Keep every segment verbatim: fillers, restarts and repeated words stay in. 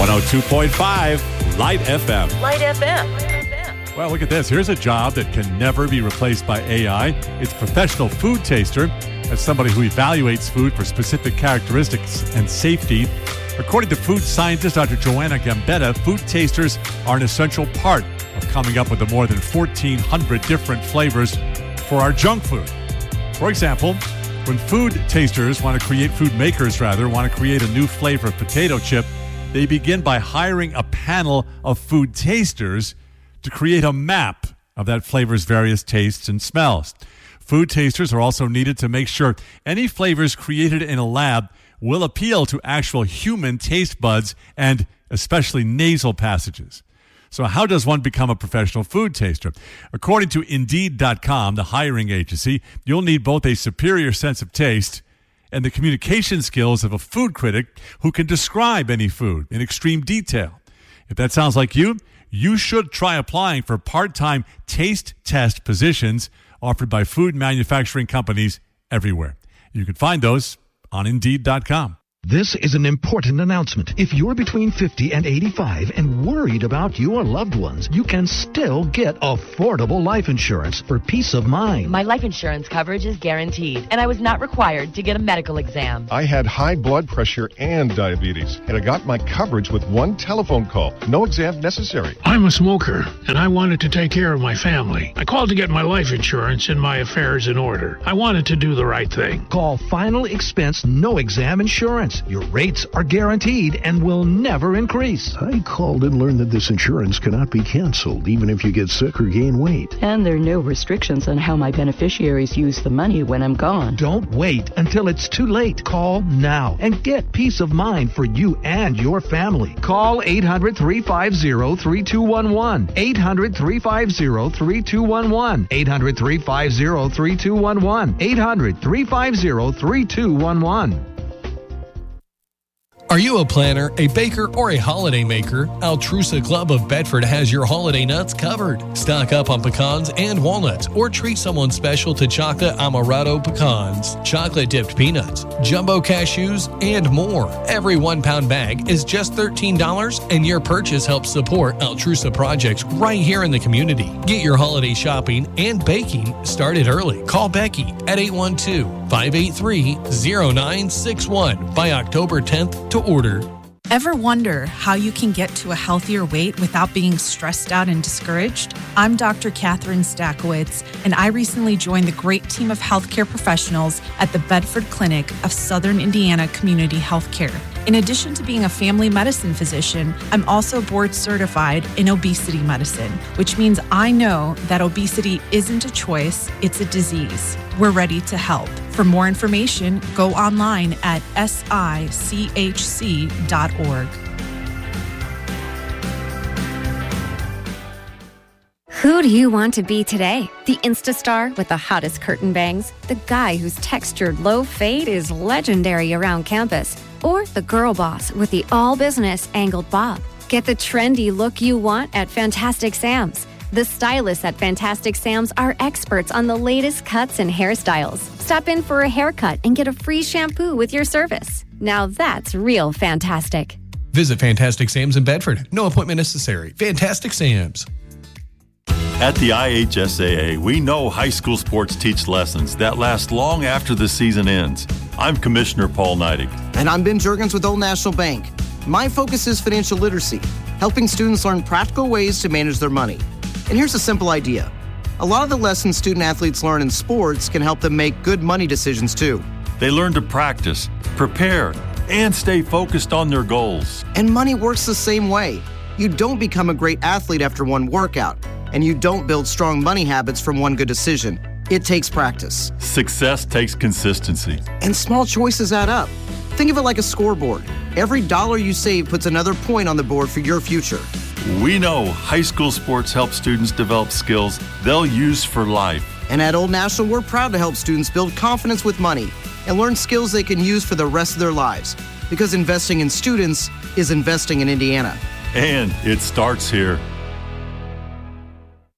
one oh two point five Light F M. Light F M. Well, look at this. Here's a job that can never be replaced by A I. It's professional food taster. That's somebody who evaluates food for specific characteristics and safety. According to food scientist Doctor Joanna Gambetta, food tasters are an essential part of coming up with the more than fourteen hundred different flavors for our junk food. For example, when food tasters want to create, food makers rather, want to create a new flavor of potato chip, they begin by hiring a panel of food tasters to create a map of that flavor's various tastes and smells. Food tasters are also needed to make sure any flavors created in a lab will appeal to actual human taste buds and especially nasal passages. So how does one become a professional food taster? According to Indeed dot com, the hiring agency, you'll need both a superior sense of taste and the communication skills of a food critic who can describe any food in extreme detail. If that sounds like you, you should try applying for part-time taste test positions offered by food manufacturing companies everywhere. You can find those on Indeed dot com. This is an important announcement. If you're between fifty and eighty-five and worried about your loved ones, you can still get affordable life insurance for peace of mind. My life insurance coverage is guaranteed, and I was not required to get a medical exam. I had high blood pressure and diabetes, and I got my coverage with one telephone call. No exam necessary. I'm a smoker, and I wanted to take care of my family. I called to get my life insurance and my affairs in order. I wanted to do the right thing. Call Final Expense No Exam Insurance. Your rates are guaranteed and will never increase. I called and learned that this insurance cannot be canceled, even if you get sick or gain weight. And there are no restrictions on how my beneficiaries use the money when I'm gone. Don't wait until it's too late. Call now and get peace of mind for you and your family. Call eight hundred, three five zero, three two one one. eight hundred, three five zero, three two one one. eight hundred, three five zero, three two one one. eight hundred, three five zero, three two one one. Are you a planner, a baker, or a holiday maker? Altrusa Club of Bedford has your holiday nuts covered. Stock up on pecans and walnuts, or treat someone special to chocolate amaretto pecans, chocolate-dipped peanuts, jumbo cashews, and more. Every one-pound bag is just thirteen dollars, and your purchase helps support Altrusa projects right here in the community. Get your holiday shopping and baking started early. Call Becky at eight one two, five eight three, zero nine six one by October tenth to order. Ever wonder how you can get to a healthier weight without being stressed out and discouraged? I'm Doctor Catherine Stakowitz, and I recently joined the great team of healthcare professionals at the Bedford Clinic of Southern Indiana Community Healthcare. In addition to being a family medicine physician, I'm also board certified in obesity medicine, which means I know that obesity isn't a choice, it's a disease. We're ready to help. For more information, go online at S I C H C dot org. Who do you want to be today? The Insta star with the hottest curtain bangs? The guy whose textured low fade is legendary around campus? Or the girl boss with the all-business angled bob? Get the trendy look you want at Fantastic Sam's. The stylists at Fantastic Sam's are experts on the latest cuts and hairstyles. Stop in for a haircut and get a free shampoo with your service. Now that's real fantastic. Visit Fantastic Sam's in Bedford. No appointment necessary. Fantastic Sam's. At the I H S A A, we know high school sports teach lessons that last long after the season ends. I'm Commissioner Paul Neidig. And I'm Ben Juergens with Old National Bank. My focus is financial literacy, helping students learn practical ways to manage their money. And here's a simple idea. A lot of the lessons student athletes learn in sports can help them make good money decisions too. They learn to practice, prepare, and stay focused on their goals. And money works the same way. You don't become a great athlete after one workout, and you don't build strong money habits from one good decision. It takes practice. Success takes consistency. And small choices add up. Think of it like a scoreboard. Every dollar you save puts another point on the board for your future. We know high school sports help students develop skills they'll use for life. And at Old National, we're proud to help students build confidence with money and learn skills they can use for the rest of their lives. Because investing in students is investing in Indiana. And it starts here.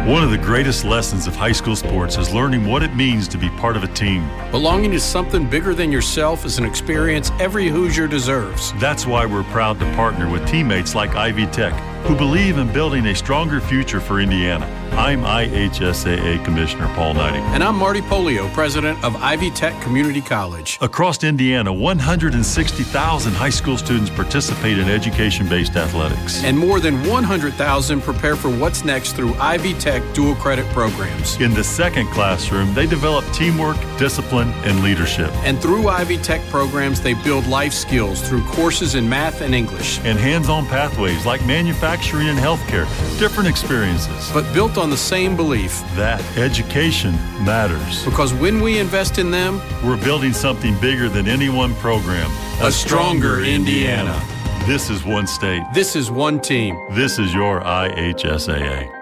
One of the greatest lessons of high school sports is learning what it means to be part of a team. Belonging to something bigger than yourself is an experience every Hoosier deserves. That's why we're proud to partner with teammates like Ivy Tech, who believe in building a stronger future for Indiana. I'm I H S A A Commissioner Paul Knighting. And I'm Marty Polio, President of Ivy Tech Community College. Across Indiana, one hundred sixty thousand high school students participate in education-based athletics. And more than one hundred thousand prepare for what's next through Ivy Tech dual credit programs. In the second classroom, they develop teamwork, discipline, and leadership. And through Ivy Tech programs, they build life skills through courses in math and English. And hands-on pathways like manufacturing and healthcare, different experiences. But built on the same belief that education matters. Because when we invest in them, we're building something bigger than any one program. A, a stronger, stronger Indiana. Indiana. This is one state. This is one team. This is your I H S A A.